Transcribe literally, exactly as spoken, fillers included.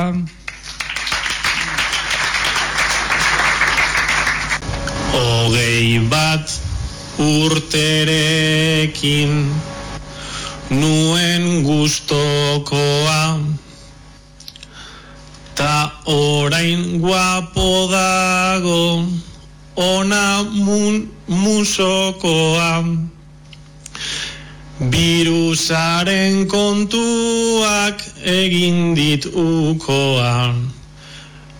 Hogei bat urterekin nuen gustokoa, ta orain guapo dago ona mun, musokoa. Birusaren kontuak egin dit ukoa.